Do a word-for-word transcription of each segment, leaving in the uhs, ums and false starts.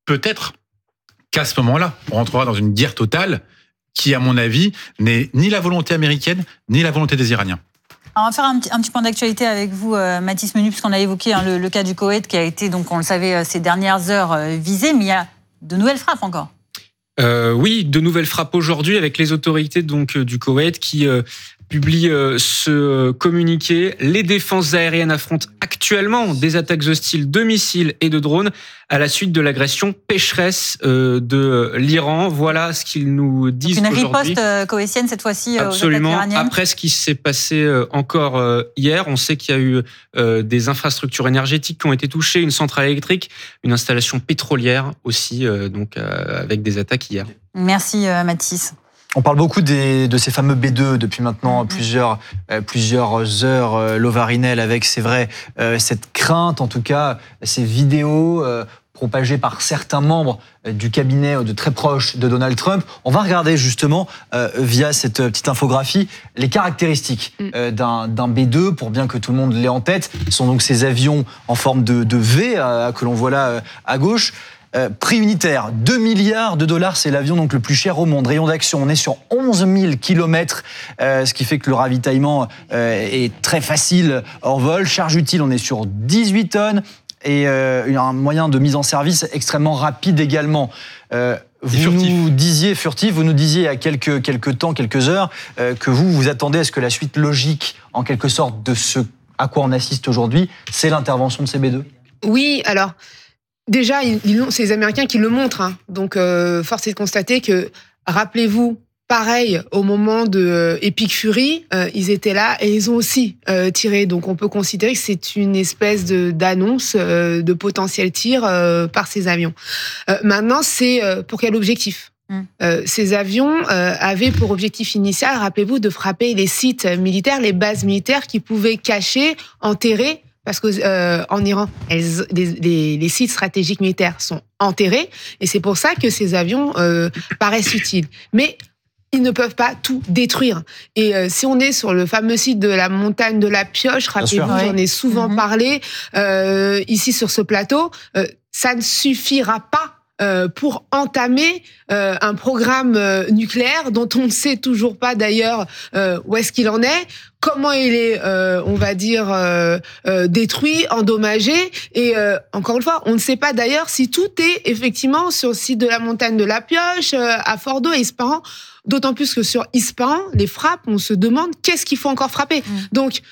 peut-être qu'à ce moment-là, on rentrera dans une guerre totale qui, à mon avis, n'est ni la volonté américaine, ni la volonté des Iraniens. Alors on va faire un petit, un petit point d'actualité avec vous, euh, Mathis Menu, puisqu'on a évoqué hein, le, le cas du Koweït qui a été, donc on le savait, ces dernières heures euh, visé, mais il y a de nouvelles frappes encore. Euh, oui, de nouvelles frappes aujourd'hui avec les autorités donc du Koweït qui euh, publient euh, ce communiqué. Les défenses aériennes affrontent actuellement des attaques hostiles de missiles et de drones à la suite de l'agression pécheresse euh, de l'Iran. Voilà ce qu'ils nous disent aujourd'hui. Donc une riposte euh, koweïtienne cette fois-ci Absolument. Aux attaques iraniennes. Après ce qui s'est passé euh, encore euh, hier, on sait qu'il y a eu euh, des infrastructures énergétiques qui ont été touchées, une centrale électrique, une installation pétrolière aussi, euh, donc euh, avec des attaques hier. Merci euh, Mathis. On parle beaucoup des, de ces fameux B deux depuis maintenant mmh. plusieurs, euh, plusieurs heures, euh, Lovarinel, avec, c'est vrai, euh, cette crainte, en tout cas, ces vidéos euh, propagées par certains membres euh, du cabinet euh, de très proches de Donald Trump. On va regarder justement, euh, via cette petite infographie, les caractéristiques euh, d'un, d'un B deux, pour bien que tout le monde l'ait en tête. Ce sont donc ces avions en forme de, de V, euh, que l'on voit là euh, à gauche. Euh, prix unitaire, deux milliards de dollars, c'est l'avion donc le plus cher au monde. Rayon d'action, on est sur onze mille kilomètres, euh, ce qui fait que le ravitaillement euh, est très facile en vol. Charge utile, on est sur dix-huit tonnes et euh, un moyen de mise en service extrêmement rapide également. Euh, vous nous disiez, furtif, vous nous disiez il y a quelques, quelques temps, quelques heures, euh, que vous, vous attendez à ce que la suite logique, en quelque sorte, de ce à quoi on assiste aujourd'hui, c'est l'intervention de ces B deux. Oui, alors... Déjà, ils, c'est les Américains qui le montrent. Hein. Donc, euh, force est de constater que, rappelez-vous, pareil, au moment de euh, Epic Fury, euh, ils étaient là et ils ont aussi euh, tiré. Donc, on peut considérer que c'est une espèce de, d'annonce euh, de potentiel tir euh, par ces avions. Euh, maintenant, c'est euh, pour quel objectif ? Mmh. Euh, ces avions euh, avaient pour objectif initial, rappelez-vous, de frapper les sites militaires, les bases militaires qui pouvaient cacher, enterrer. Parce que euh, en Iran, elles, les, les, les sites stratégiques militaires sont enterrés, et c'est pour ça que ces avions euh, paraissent utiles. Mais ils ne peuvent pas tout détruire. Et euh, si on est sur le fameux site de la montagne de la Pioche, rappelez-vous, j'en ai souvent mmh. parlé euh, ici sur ce plateau, euh, ça ne suffira pas. Euh, pour entamer euh, un programme euh, nucléaire dont on ne sait toujours pas d'ailleurs euh, où est-ce qu'il en est, comment il est, euh, on va dire, euh, euh, détruit, endommagé. Et euh, encore une fois, on ne sait pas d'ailleurs si tout est effectivement sur le site de la montagne de la Pioche, euh, à Fordo et Ispahan. D'autant plus que sur Ispahan, les frappes, on se demande qu'est-ce qu'il faut encore frapper. Mmh. Donc,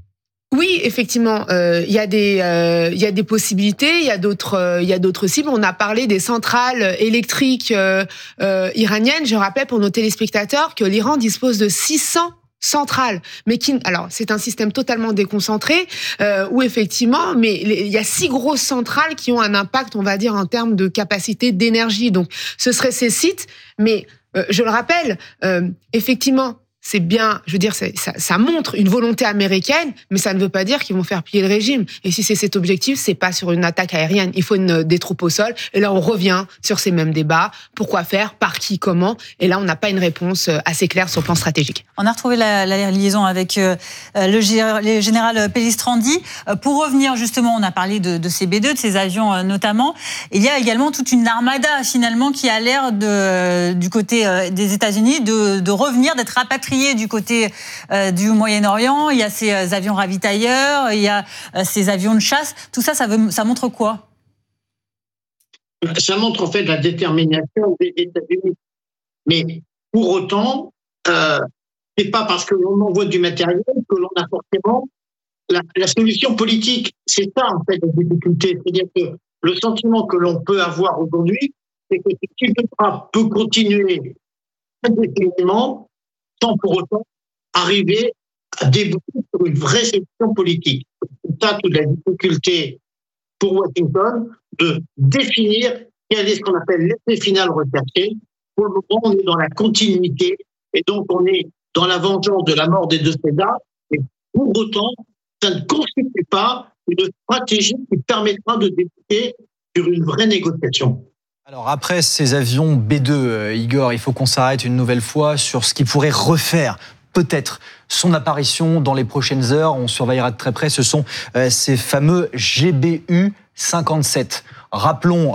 oui, effectivement, il euh, y a des, il euh, y a des possibilités, il y a d'autres, il euh, y a d'autres cibles. On a parlé des centrales électriques euh, euh, iraniennes. Je rappelle pour nos téléspectateurs que l'Iran dispose de six cents centrales, mais qui, alors c'est un système totalement déconcentré euh, où effectivement, mais il y a six grosses centrales qui ont un impact, on va dire, en termes de capacité d'énergie. Donc, ce seraient ces sites, mais euh, je le rappelle, euh, effectivement. C'est bien, je veux dire, c'est, ça, ça montre une volonté américaine, mais ça ne veut pas dire qu'ils vont faire plier le régime. Et si c'est cet objectif, c'est pas sur une attaque aérienne. Il faut une, des troupes au sol. Et là, on revient sur ces mêmes débats. Pourquoi faire ? Par qui ? Comment ? Et là, on n'a pas une réponse assez claire sur le plan stratégique. On a retrouvé la, la liaison avec euh, le, le général Pellistrandi. Euh, pour revenir, justement, on a parlé de, de ces B deux, de ces avions euh, notamment. Il y a également toute une armada, finalement, qui a l'air de, du côté euh, des États-Unis de, de revenir, d'être rapatriée du côté euh, du Moyen-Orient. Il y a ces euh, avions ravitailleurs, il y a euh, ces avions de chasse. Tout ça, ça, veut, ça montre quoi ? Ça montre en fait la détermination des États-Unis. Mais pour autant, euh, c'est pas parce que l'on envoie du matériel que l'on a forcément la, la solution politique. C'est ça en fait la difficulté. C'est-à-dire que le sentiment que l'on peut avoir aujourd'hui, c'est que ce type de frappe peut continuer indéfiniment sans pour autant arriver à déboucher sur une vraie solution politique. C'est ça toute la difficulté pour Washington de définir quel est ce qu'on appelle l'effet final recherché. Pour le moment, on est dans la continuité et donc on est dans la vengeance de la mort des deux soldats. Mais pour autant, ça ne constitue pas une stratégie qui permettra de déboucher sur une vraie négociation. Alors après ces avions B deux, euh, Igor, il faut qu'on s'arrête une nouvelle fois sur ce qui pourrait refaire peut-être son apparition dans les prochaines heures. On surveillera de très près. Ce sont euh, ces fameux G B U cinquante-sept. Rappelons